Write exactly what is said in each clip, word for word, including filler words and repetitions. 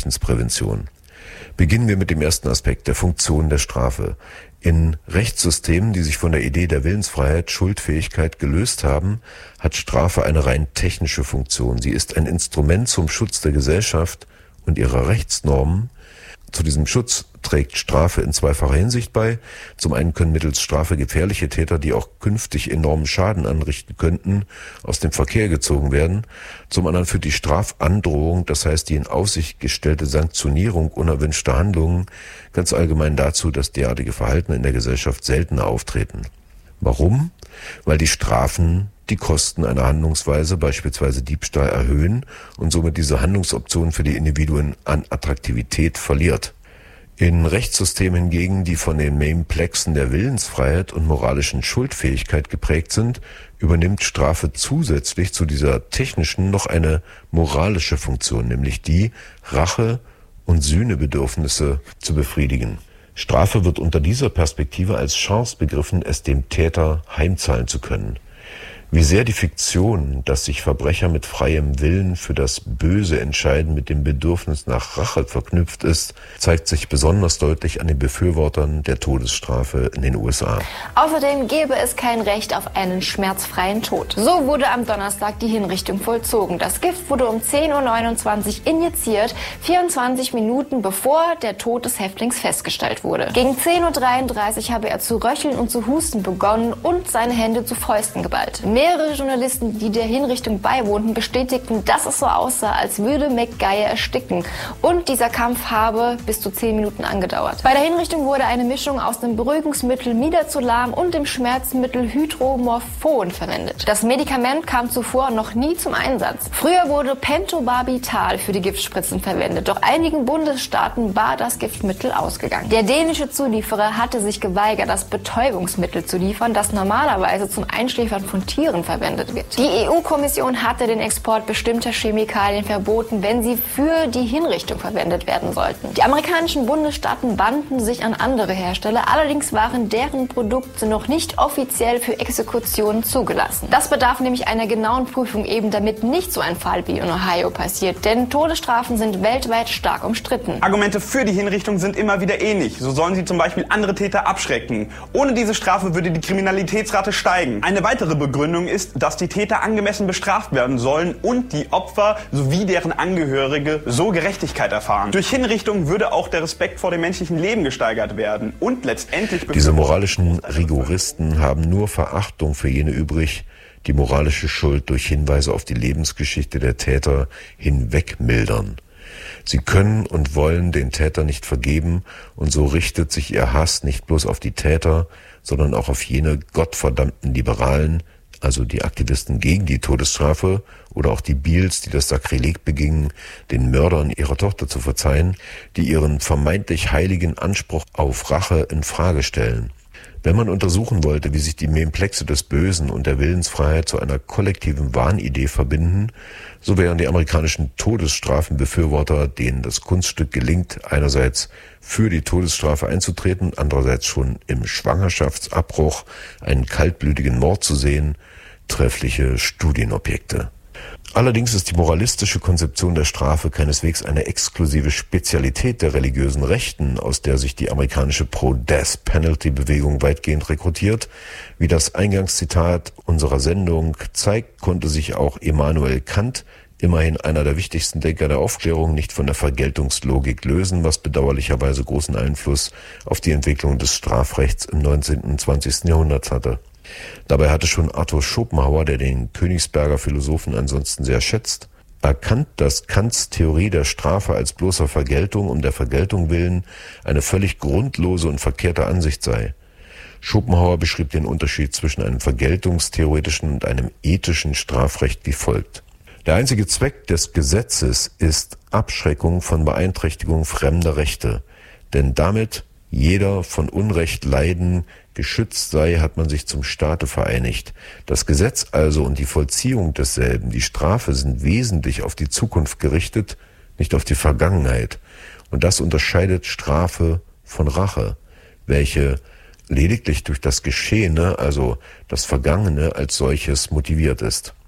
Verbrechensprävention. Beginnen wir mit dem ersten Aspekt, der Funktion der Strafe. In Rechtssystemen, die sich von der Idee der Willensfreiheit, Schuldfähigkeit gelöst haben, hat Strafe eine rein technische Funktion. Sie ist ein Instrument zum Schutz der Gesellschaft und ihrer Rechtsnormen. Zu diesem Schutz trägt Strafe in zweifacher Hinsicht bei. Zum einen können mittels Strafe gefährliche Täter, die auch künftig enormen Schaden anrichten könnten, aus dem Verkehr gezogen werden. Zum anderen führt die Strafandrohung, das heißt die in Aussicht gestellte Sanktionierung unerwünschter Handlungen, ganz allgemein dazu, dass derartige Verhalten in der Gesellschaft seltener auftreten. Warum? Weil die Strafen die Kosten einer Handlungsweise, beispielsweise Diebstahl, erhöhen und somit diese Handlungsoption für die Individuen an Attraktivität verliert. In Rechtssystemen hingegen, die von den Mainplexen der Willensfreiheit und moralischen Schuldfähigkeit geprägt sind, übernimmt Strafe zusätzlich zu dieser technischen noch eine moralische Funktion, nämlich die, Rache und Sühnebedürfnisse zu befriedigen. Strafe wird unter dieser Perspektive als Chance begriffen, es dem Täter heimzahlen zu können. Wie sehr die Fiktion, dass sich Verbrecher mit freiem Willen für das Böse entscheiden, mit dem Bedürfnis nach Rache verknüpft ist, zeigt sich besonders deutlich an den Befürwortern der Todesstrafe in den U S A. Außerdem gäbe es kein Recht auf einen schmerzfreien Tod. So wurde am Donnerstag die Hinrichtung vollzogen. Das Gift wurde um zehn Uhr neunundzwanzig injiziert, vierundzwanzig Minuten bevor der Tod des Häftlings festgestellt wurde. Gegen zehn Uhr dreiunddreißig habe er zu röcheln und zu husten begonnen und seine Hände zu Fäusten geballt. Mehrere Journalisten, die der Hinrichtung beiwohnten, bestätigten, dass es so aussah, als würde McGuire ersticken. Und dieser Kampf habe bis zu zehn Minuten angedauert. Bei der Hinrichtung wurde eine Mischung aus dem Beruhigungsmittel Midazolam und dem Schmerzmittel Hydromorphon verwendet. Das Medikament kam zuvor noch nie zum Einsatz. Früher wurde Pentobarbital für die Giftspritzen verwendet, doch einigen Bundesstaaten war das Giftmittel ausgegangen. Der dänische Zulieferer hatte sich geweigert, das Betäubungsmittel zu liefern, das normalerweise zum Einschläfern von Tieren verwendet wird. Die E U-Kommission hatte den Export bestimmter Chemikalien verboten, wenn sie für die Hinrichtung verwendet werden sollten. Die amerikanischen Bundesstaaten wandten sich an andere Hersteller, allerdings waren deren Produkte noch nicht offiziell für Exekutionen zugelassen. Das bedarf nämlich einer genauen Prüfung, eben damit nicht so ein Fall wie in Ohio passiert, denn Todesstrafen sind weltweit stark umstritten. Argumente für die Hinrichtung sind immer wieder ähnlich. So sollen sie zum Beispiel andere Täter abschrecken. Ohne diese Strafe würde die Kriminalitätsrate steigen. Eine weitere Begründung ist, dass die Täter angemessen bestraft werden sollen und die Opfer sowie deren Angehörige so Gerechtigkeit erfahren. Durch Hinrichtung würde auch der Respekt vor dem menschlichen Leben gesteigert werden und letztendlich... Diese moralischen Rigoristen haben nur Verachtung für jene übrig, die moralische Schuld durch Hinweise auf die Lebensgeschichte der Täter hinweg mildern. Sie können und wollen den Täter nicht vergeben und so richtet sich ihr Hass nicht bloß auf die Täter, sondern auch auf jene gottverdammten Liberalen, also die Aktivisten gegen die Todesstrafe oder auch die Beals, die das Sakrileg begingen, den Mördern ihrer Tochter zu verzeihen, die ihren vermeintlich heiligen Anspruch auf Rache in Frage stellen. Wenn man untersuchen wollte, wie sich die Memplexe des Bösen und der Willensfreiheit zu einer kollektiven Wahnidee verbinden, so wären die amerikanischen Todesstrafenbefürworter, denen das Kunststück gelingt, einerseits für die Todesstrafe einzutreten, andererseits schon im Schwangerschaftsabbruch einen kaltblütigen Mord zu sehen, treffliche Studienobjekte. Allerdings ist die moralistische Konzeption der Strafe keineswegs eine exklusive Spezialität der religiösen Rechten, aus der sich die amerikanische Pro-Death-Penalty-Bewegung weitgehend rekrutiert. Wie das Eingangszitat unserer Sendung zeigt, konnte sich auch Immanuel Kant, immerhin einer der wichtigsten Denker der Aufklärung, nicht von der Vergeltungslogik lösen, was bedauerlicherweise großen Einfluss auf die Entwicklung des Strafrechts im neunzehnten und zwanzigsten Jahrhundert hatte. Dabei hatte schon Arthur Schopenhauer, der den Königsberger Philosophen ansonsten sehr schätzt, erkannt, dass Kants Theorie der Strafe als bloßer Vergeltung um der Vergeltung willen eine völlig grundlose und verkehrte Ansicht sei. Schopenhauer beschrieb den Unterschied zwischen einem vergeltungstheoretischen und einem ethischen Strafrecht wie folgt. Der einzige Zweck des Gesetzes ist Abschreckung von Beeinträchtigung fremder Rechte, denn damit jeder von Unrecht leiden geschützt sei, hat man sich zum Staate vereinigt. Das Gesetz also und die Vollziehung desselben, die Strafe, sind wesentlich auf die Zukunft gerichtet, nicht auf die Vergangenheit. Und das unterscheidet Strafe von Rache, welche lediglich durch das Geschehene, also das Vergangene, als solches motiviert ist.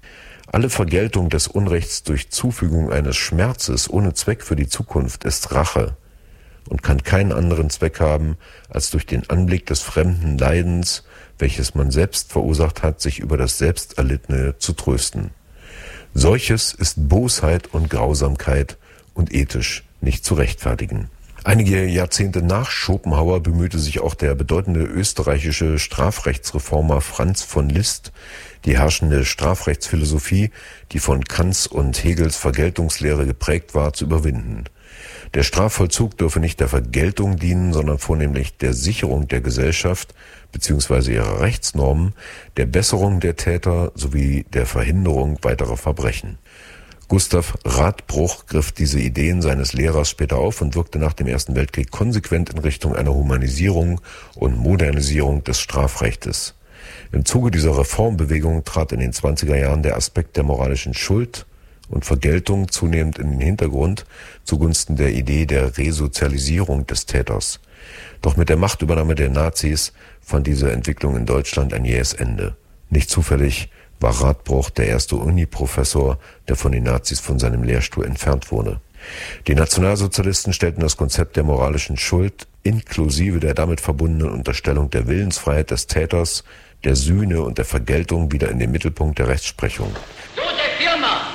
Alle Vergeltung des Unrechts durch Zufügung eines Schmerzes ohne Zweck für die Zukunft ist Rache und kann keinen anderen Zweck haben, als durch den Anblick des fremden Leidens, welches man selbst verursacht hat, sich über das Selbsterlittene zu trösten. Solches ist Bosheit und Grausamkeit und ethisch nicht zu rechtfertigen. Einige Jahrzehnte nach Schopenhauer bemühte sich auch der bedeutende österreichische Strafrechtsreformer Franz von Liszt, die herrschende Strafrechtsphilosophie, die von Kants und Hegels Vergeltungslehre geprägt war, zu überwinden. Der Strafvollzug dürfe nicht der Vergeltung dienen, sondern vornehmlich der Sicherung der Gesellschaft bzw. ihrer Rechtsnormen, der Besserung der Täter sowie der Verhinderung weiterer Verbrechen. Gustav Radbruch griff diese Ideen seines Lehrers später auf und wirkte nach dem Ersten Weltkrieg konsequent in Richtung einer Humanisierung und Modernisierung des Strafrechtes. Im Zuge dieser Reformbewegung trat in den zwanziger Jahren der Aspekt der moralischen Schuld und Vergeltung zunehmend in den Hintergrund zugunsten der Idee der Resozialisierung des Täters. Doch mit der Machtübernahme der Nazis fand diese Entwicklung in Deutschland ein jähes Ende. Nicht zufällig war Radbruch der erste Uni-Professor, der von den Nazis von seinem Lehrstuhl entfernt wurde. Die Nationalsozialisten stellten das Konzept der moralischen Schuld inklusive der damit verbundenen Unterstellung der Willensfreiheit des Täters, der Sühne und der Vergeltung wieder in den Mittelpunkt der Rechtsprechung. So der Firma!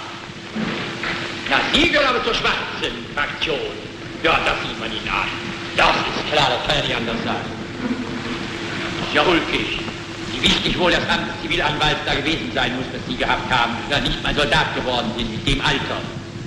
Na, Sie gehören aber zur schwarzen Fraktion. Ja, das sieht man Ihnen an. Das ist klar, das kann ja nicht anders sein. Das ist ja ulkig. Wie wichtig wohl das Amt des Zivilanwalts da gewesen sein muss, das Sie gehabt haben, da nicht mal Soldat geworden sind mit dem Alter.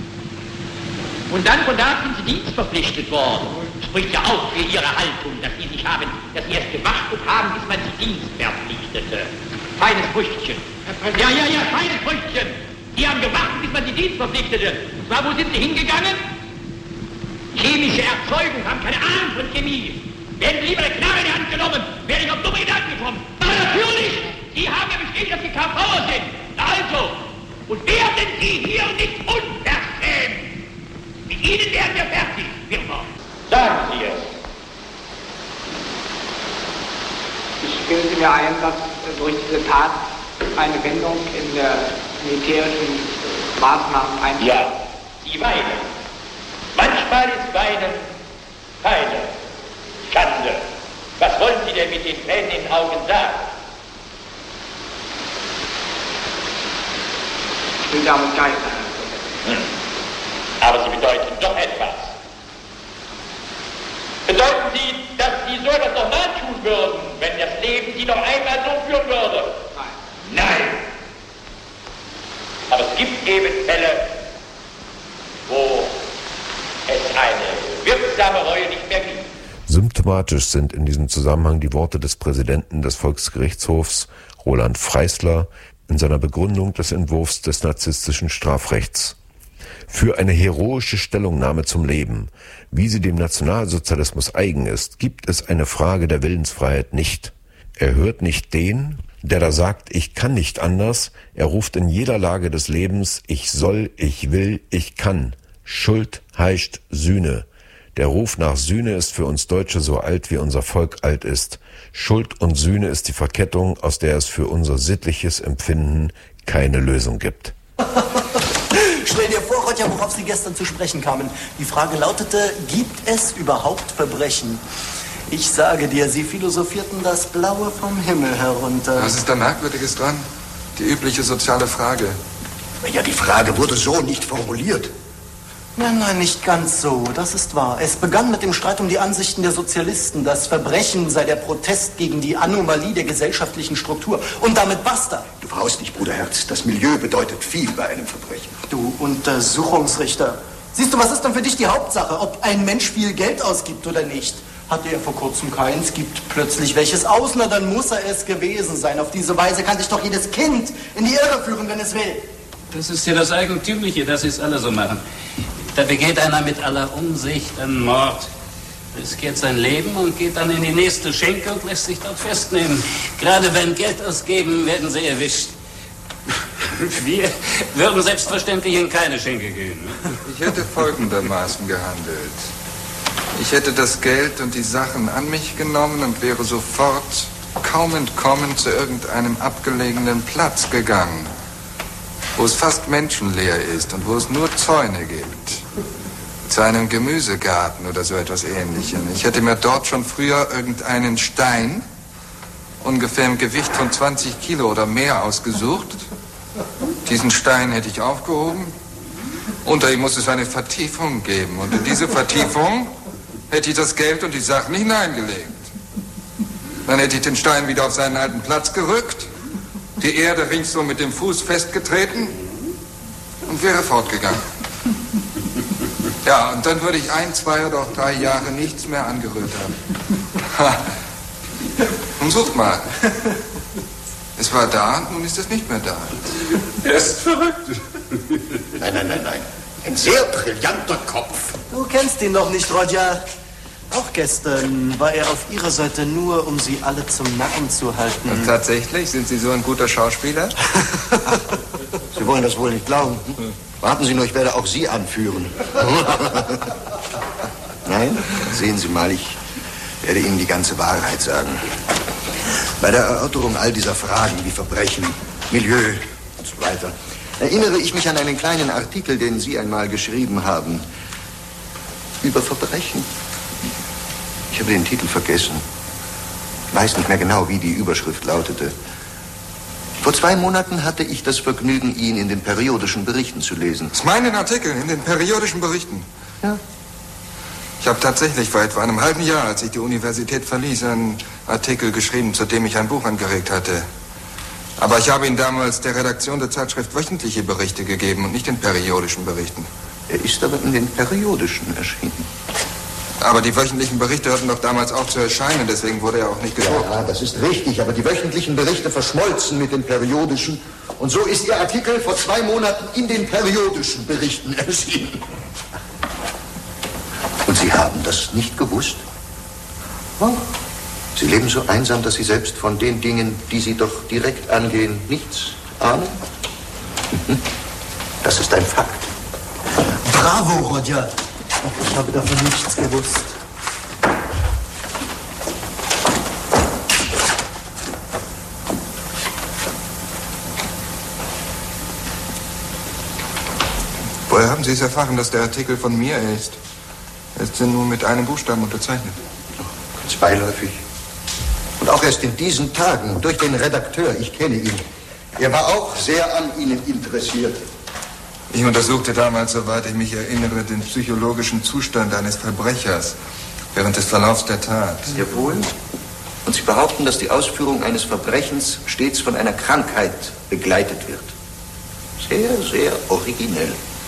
Und dann von da sind Sie dienstverpflichtet worden. Spricht ja auch für Ihre Haltung, dass Sie sich haben, dass Sie erst gewartet haben, bis man Sie dienstverpflichtete. Feines Früchtchen. Ja, ja, ja, feines Früchtchen. Sie haben gewartet, bis man Sie dienstverpflichtete. Und zwar, wo sind Sie hingegangen? Chemische Erzeugung, haben keine Ahnung von Chemie. Werden Sie lieber eine Knarre in die Hand genommen, wäre ich auf dumme Gedanken gekommen. Aber natürlich, Sie haben ja bestätigt, dass Sie K V'er sind. Na also, und werden Sie hier nicht unverschämt? Mit Ihnen werden wir fertig, Firma. Sagen Sie es. Ich bilde mir ein, dass durch diese Tat eine Wendung in der militärischen Maßnahmen eintritt. Ja, Sie weinen. Manchmal ist Weinen keine Schande. Was wollen Sie denn mit den Tränen in den Augen sagen? Ich will damit gar nicht hm. Aber sie bedeuten doch etwas. Bedeuten Sie, dass Sie so etwas noch nachtun würden, wenn das Leben Sie noch einmal so führen würde? Nein. Nein. Aber es gibt eben Fälle, wo es eine wirksame Reue nicht mehr gibt. Symptomatisch sind in diesem Zusammenhang die Worte des Präsidenten des Volksgerichtshofs, Roland Freisler, in seiner Begründung des Entwurfs des narzisstischen Strafrechts. Für eine heroische Stellungnahme zum Leben, wie sie dem Nationalsozialismus eigen ist, gibt es eine Frage der Willensfreiheit nicht. Er hört nicht den, der da sagt, ich kann nicht anders, er ruft in jeder Lage des Lebens, ich soll, ich will, ich kann. Schuld heißt Sühne. Der Ruf nach Sühne ist für uns Deutsche so alt, wie unser Volk alt ist. Schuld und Sühne ist die Verkettung, aus der es für unser sittliches Empfinden keine Lösung gibt. Stell dir vor, Rodja, worauf Sie gestern zu sprechen kamen. Die Frage lautete, gibt es überhaupt Verbrechen? Ich sage dir, Sie philosophierten das Blaue vom Himmel herunter. Was ist da Merkwürdiges dran? Die übliche soziale Frage. Ja, die Frage wurde so nicht formuliert. Nein, nein, nicht ganz so. Das ist wahr. Es begann mit dem Streit um die Ansichten der Sozialisten. Das Verbrechen sei der Protest gegen die Anomalie der gesellschaftlichen Struktur. Und damit basta. Du brauchst nicht, Bruderherz. Das Milieu bedeutet viel bei einem Verbrechen. Du Untersuchungsrichter. Siehst du, was ist denn für dich die Hauptsache? Ob ein Mensch viel Geld ausgibt oder nicht? Hatte er vor kurzem keins, gibt plötzlich welches aus, na dann muss er es gewesen sein. Auf diese Weise kann sich doch jedes Kind in die Irre führen, wenn es will. Das ist ja das Eigentümliche, dass sie es alle so machen. Da begeht einer mit aller Umsicht einen Mord, riskiert sein Leben und geht dann in die nächste Schenke und lässt sich dort festnehmen. Gerade beim Geld ausgeben werden sie erwischt. Wir würden selbstverständlich in keine Schenke gehen. Ich hätte folgendermaßen gehandelt. Ich hätte das Geld und die Sachen an mich genommen und wäre sofort, kaum entkommen, zu irgendeinem abgelegenen Platz gegangen. wo es fast menschenleer ist und wo es nur Zäune gibt. Zu einem Gemüsegarten oder so etwas Ähnlichem. Ich hätte mir dort schon früher irgendeinen Stein, ungefähr im Gewicht von zwanzig Kilo oder mehr, ausgesucht. Diesen Stein hätte ich aufgehoben. Unter ihm muss es eine Vertiefung geben. Und in diese Vertiefung hätte ich das Geld und die Sachen hineingelegt. Dann hätte ich den Stein wieder auf seinen alten Platz gerückt, die Erde ringsum mit dem Fuß festgetreten und wäre fortgegangen. Ja, und dann würde ich ein, zwei oder auch drei Jahre nichts mehr angerührt haben. Und sucht mal. Es war da und nun ist es nicht mehr da. Er ist verrückt. Nein, nein, nein, nein. Ein sehr brillanter Kopf. Du kennst ihn noch nicht, Roger. Auch gestern war er auf ihrer Seite nur, um sie alle zum Narren zu halten. Und tatsächlich? Sind Sie so ein guter Schauspieler? Sie wollen das wohl nicht glauben. Warten Sie nur, ich werde auch Sie anführen. Nein, sehen Sie mal, ich werde Ihnen die ganze Wahrheit sagen. Bei der Erörterung all dieser Fragen wie Verbrechen, Milieu und so weiter, erinnere ich mich an einen kleinen Artikel, den Sie einmal geschrieben haben. Über Verbrechen. Ich habe den Titel vergessen. Ich weiß nicht mehr genau, wie die Überschrift lautete. Vor zwei Monaten hatte ich das Vergnügen, ihn in den periodischen Berichten zu lesen. Aus meinen Artikeln in den periodischen Berichten? Ja. Ich habe tatsächlich vor etwa einem halben Jahr, als ich die Universität verließ, einen Artikel geschrieben, zu dem ich ein Buch angeregt hatte. Aber ich habe ihn damals der Redaktion der Zeitschrift wöchentliche Berichte gegeben und nicht in periodischen Berichten. Er ist aber in den periodischen erschienen. Aber die wöchentlichen Berichte hörten doch damals auf zu erscheinen, deswegen wurde er auch nicht gedruckt. Ja, das ist richtig, aber die wöchentlichen Berichte verschmolzen mit den periodischen. Und so ist Ihr Artikel vor zwei Monaten in den periodischen Berichten erschienen. Und Sie haben das nicht gewusst? Oh. Sie leben so einsam, dass Sie selbst von den Dingen, die Sie doch direkt angehen, nichts ahnen? Das ist ein Fakt. Bravo, Roger. Ich habe davon nichts gewusst. Woher haben Sie es erfahren, dass der Artikel von mir ist? Er ist nur mit einem Buchstaben unterzeichnet. Ganz beiläufig. Und auch erst in diesen Tagen durch den Redakteur. Ich kenne ihn. Er war auch sehr an Ihnen interessiert. Ich untersuchte damals, soweit ich mich erinnere, den psychologischen Zustand eines Verbrechers während des Verlaufs der Tat. Jawohl. Und Sie behaupten, dass die Ausführung eines Verbrechens stets von einer Krankheit begleitet wird. Sehr, sehr originell.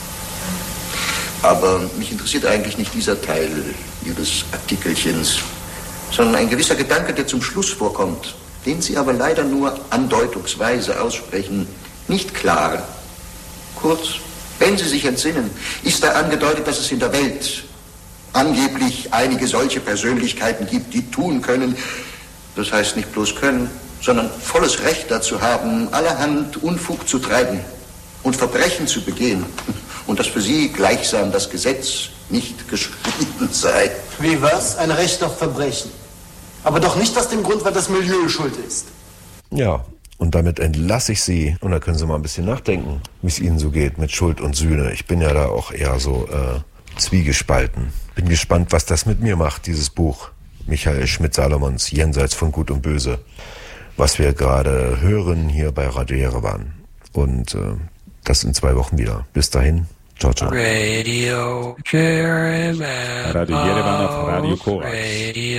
Aber mich interessiert eigentlich nicht dieser Teil Ihres Artikelchens, sondern ein gewisser Gedanke, der zum Schluss vorkommt, den Sie aber leider nur andeutungsweise aussprechen, nicht klar. Kurz, wenn Sie sich entsinnen, ist da angedeutet, dass es in der Welt angeblich einige solche Persönlichkeiten gibt, die tun können, das heißt nicht bloß können, sondern volles Recht dazu haben, allerhand Unfug zu treiben und Verbrechen zu begehen. Und dass für Sie gleichsam das Gesetz nicht geschrieben sei. Wie was? Ein Recht auf Verbrechen. Aber doch nicht aus dem Grund, weil das Milieu schuld ist. Ja, und damit entlasse ich Sie. Und da können Sie mal ein bisschen nachdenken, wie es Ihnen so geht mit Schuld und Sühne. Ich bin ja da auch eher so äh, zwiegespalten. Bin gespannt, was das mit mir macht, dieses Buch. Michael Schmidt-Salomons Jenseits von Gut und Böse. Was wir gerade hören hier bei Radio Jerewan. Und äh, das in zwei Wochen wieder. Bis dahin. Ciao, ciao. Radio Jerewan. Radio Jerewan auf Radio Korax.